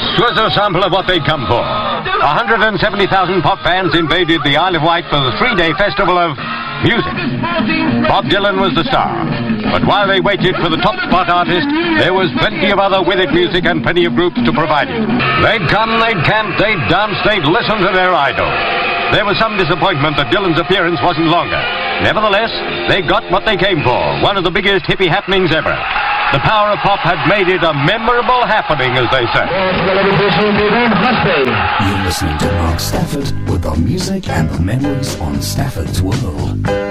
was a sample of what they'd come for. 170,000 pop fans invaded the Isle of Wight for the three-day festival of music. Bob Dylan was the star. But while they waited for the top spot artist, there was plenty of other with it music and plenty of groups to provide it. They'd come, they'd camp, they'd dance, they'd listen to their idol. There was some disappointment that Dylan's appearance wasn't longer. Nevertheless, they got what they came for, one of the biggest hippie happenings ever. The power of pop had made it a memorable happening, as they say. You're listening to Mark Stafford with the music and the memories on Stafford's World.